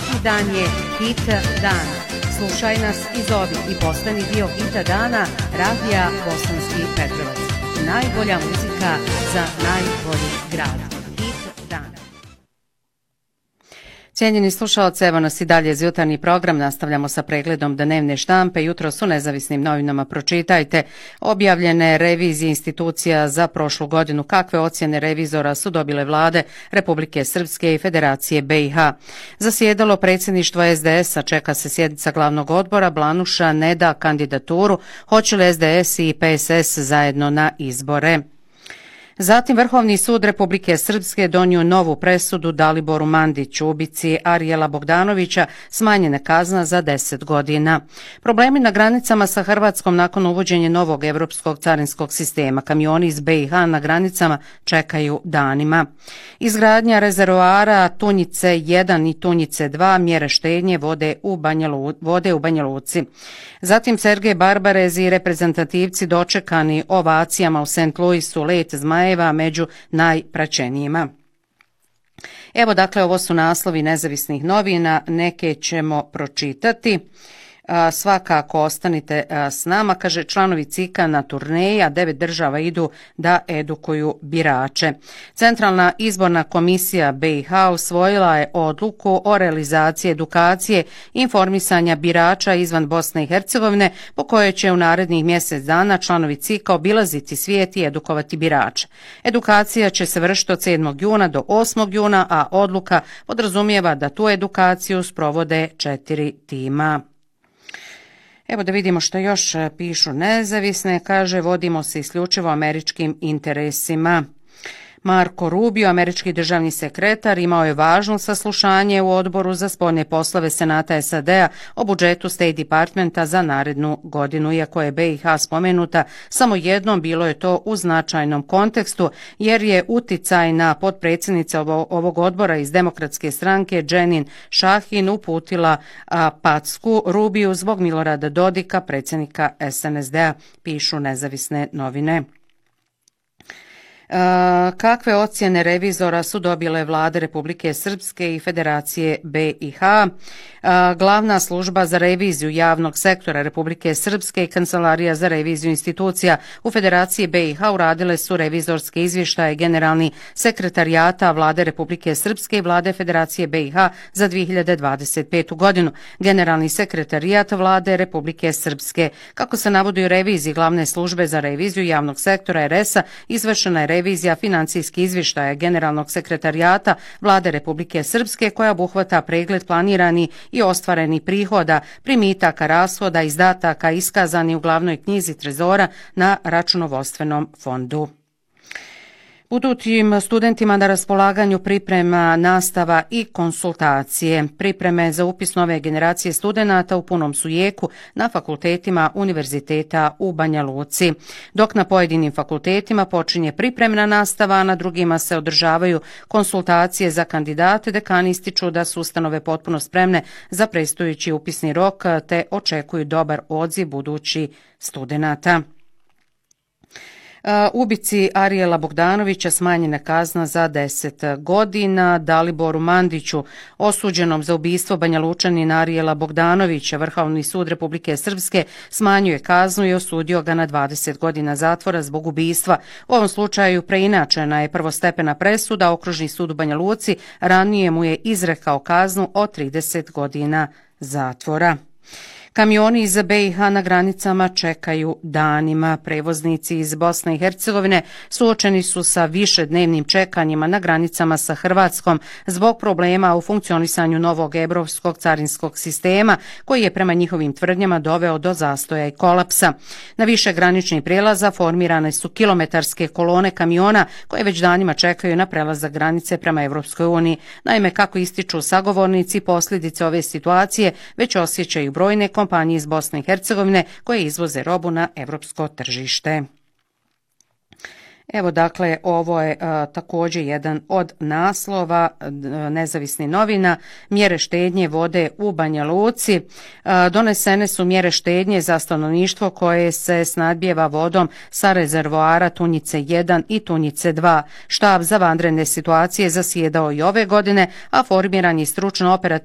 Svaki dan je hit dan. Slušaj nas i zovi i postani dio hita dana Radija Bosanski Petrovac. Najbolja muzika za najbolji grad. Hit dan. Cijenjeni slušalci, evo nas i dalje za jutarnji program. Nastavljamo sa pregledom dnevne štampe. Jutros u nezavisnim novinama pročitajte objavljene revizije institucija za prošlu godinu. Kakve ocjene revizora su dobile vlade Republike Srpske i Federacije BiH. Zasjedalo predsjedništvo SDS-a, čeka se sjednica glavnog odbora, Blanuša ne da kandidaturu, hoće li SDS i PSS zajedno na izbore. Zatim Vrhovni sud Republike Srpske donio novu presudu Daliboru Mandiću, ubici Arijela Bogdanovića, smanjena kazna za 10 godina. Problemi na granicama sa Hrvatskom nakon uvođenja novog evropskog carinskog sistema. Kamioni iz BiH na granicama čekaju danima. Izgradnja rezervoara Tunjice 1 i Tunjice 2, mjere štednje vode u Banja Luci. Zatim Sergej Barbarez i reprezentativci dočekani ovacijama u St. Louisu, let zmajeva među najpraćenijima. Evo dakle, ovo su naslovi nezavisnih novina, neke ćemo pročitati. Svakako ostanite s nama, kaže članovi CIK-a na turneji, a 9 država idu da edukuju birače. Centralna izborna komisija BiH usvojila je odluku o realizaciji edukacije informisanja birača izvan Bosne i Hercegovine, po kojoj će u narednih mjesec dana članovi CIK-a obilaziti svijet i edukovati birače. Edukacija će se vršiti od 7. juna do 8. juna, a odluka podrazumijeva da tu edukaciju sprovode 4 tima. Evo da vidimo što još pišu nezavisne, kaže vodimo se isključivo američkim interesima. Marco Rubio, američki državni sekretar, imao je važno saslušanje u odboru za spoljne poslove Senata SAD-a o budžetu State Departmenta za narednu godinu. Iako je BiH spomenuta samo jednom, bilo je to u značajnom kontekstu, jer je uticajna potpredsjednica ovog odbora iz Demokratske stranke Jeanine Šahin uputila packu Rubiju zbog Milorada Dodika, predsjednika SNSD-a, pišu nezavisne novine. Kakve ocjene revizora su dobile vlade Republike Srpske i Federacije BiH? Glavna služba za reviziju javnog sektora Republike Srpske i Kancelarija za reviziju institucija u Federaciji BiH uradile su revizorske izvještaje generalni sekretarijata vlade Republike Srpske i vlade Federacije BiH za 2025. godinu. Generalni sekretarijat vlade Republike Srpske. Kako se navodi u reviziji glavne službe za reviziju javnog sektora RS-a, izvršena je revizija financijskih izvještaja generalnog sekretarijata vlade Republike Srpske koja obuhvata pregled planirani i ostvareni prihoda, primitaka, rashoda, izdataka iskazani u glavnoj knjizi trezora na računovodstvenom fondu. Budućim studentima na raspolaganju priprema, nastava i konsultacije. Pripreme za upis nove generacije studenata u punom su jeku na fakultetima Univerziteta u Banja Luci. Dok na pojedinim fakultetima počinje pripremna nastava, a na drugima se održavaju konsultacije za kandidate, dekani ističu da su ustanove potpuno spremne za predstojeći upisni rok te očekuju dobar odziv budućih studenata. Ubici Arijela Bogdanovića smanjena kazna za 10 godina. Daliboru Mandiću, osuđenom za ubistvo Banja Lučanina Arijela Bogdanovića, Vrhovni sud Republike Srpske smanjuje kaznu i osudio ga na 20 godina zatvora zbog ubistva. U ovom slučaju preinačena je prvostepena presuda, okružni sud u Banja Luci ranije mu je izrekao kaznu od 30 godina zatvora. Kamioni iz BiH na granicama čekaju danima. Prevoznici iz Bosne i Hercegovine suočeni su sa višednevnim čekanjima na granicama sa Hrvatskom zbog problema u funkcionisanju novog evropskog carinskog sistema koji je prema njihovim tvrdnjama doveo do zastoja i kolapsa. Na više graničnih prelaza formirane su kilometarske kolone kamiona koje već danima čekaju na prelazak granice prema Evropskoj uniji. Naime, kako ističu sagovornici, posljedice ove situacije već osjećaju brojne kompanije iz Bosne i Hercegovine koje izvoze robu na evropsko tržište. Evo dakle, ovo je također jedan od naslova nezavisnih novina. Mjere štednje vode u Banja Luci. Donesene su mjere štednje za stanovništvo koje se snadbijeva vodom sa rezervoara Tunjice 1 i Tunjice 2. Štab za vanredne situacije zasjedao i ove godine, a formiran je stručno operativni